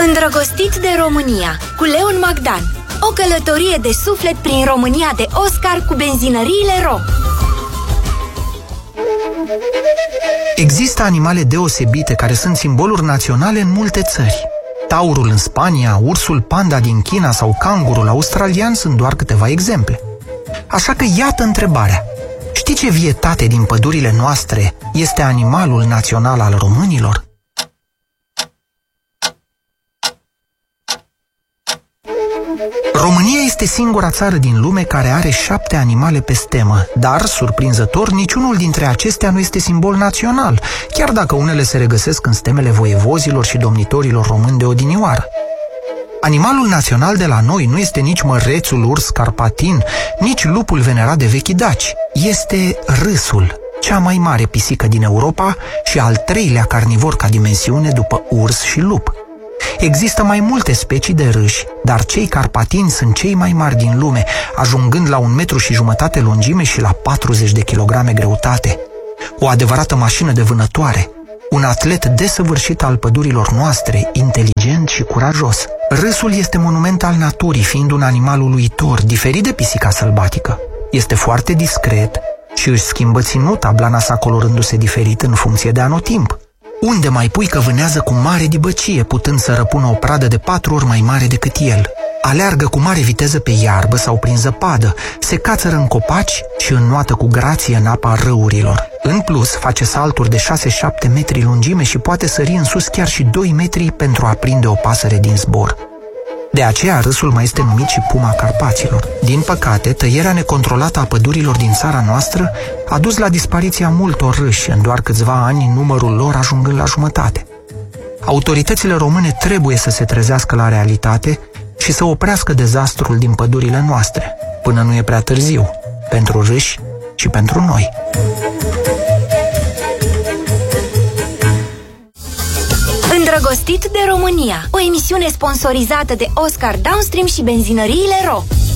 Îndrăgostit de România cu Leon Magdan. O călătorie de suflet prin România de Oscar cu benzinăriile Ro. Există animale deosebite care sunt simboluri naționale în multe țări. Taurul în Spania, ursul panda din China sau cangurul australian sunt doar câteva exemple. Așa că iată întrebarea. Știi ce vietate din pădurile noastre este animalul național al românilor? România este singura țară din lume care are 7 animale pe stemă, dar, surprinzător, niciunul dintre acestea nu este simbol național, chiar dacă unele se regăsesc în stemele voievozilor și domnitorilor români de odinioară. Animalul național de la noi nu este nici mărețul urs carpatin, nici lupul venerat de vechii daci. Este râsul, cea mai mare pisică din Europa și al 3-lea carnivor ca dimensiune după urs și lup. Există mai multe specii de râși, dar cei carpatini sunt cei mai mari din lume, ajungând la 1,5 m lungime și la 40 de kilograme greutate. O adevărată mașină de vânătoare, un atlet desăvârșit al pădurilor noastre, inteligent și curajos. Râsul este monument al naturii, fiind un animal uluitor, diferit de pisica sălbatică. Este foarte discret și își schimbă ținuta, blana sa colorându-se diferit în funcție de anotimp. Unde mai pui că vânează cu mare dibăcie, putând să răpună o pradă de 4 ori mai mare decât el. Aleargă cu mare viteză pe iarbă sau prin zăpadă, se cațără în copaci și înnoată cu grație în apa râurilor. În plus, face salturi de 6-7 metri lungime și poate sări în sus chiar și 2 metri pentru a prinde o pasăre din zbor. De aceea râsul mai este numit și puma Carpaților. Din păcate, tăierea necontrolată a pădurilor din țara noastră a dus la dispariția multor râși, în doar câțiva ani numărul lor ajungând la jumătate. Autoritățile române trebuie să se trezească la realitate și să oprească dezastrul din pădurile noastre, până nu e prea târziu, pentru râși și pentru noi. Îndrăgostit de România, o emisiune sponsorizată de Oscar Downstream și benzinăriile Ro.